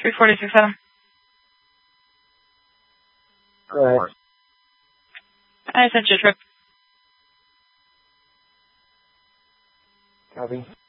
346 Adam. Go ahead. I sent you a trip. Copy.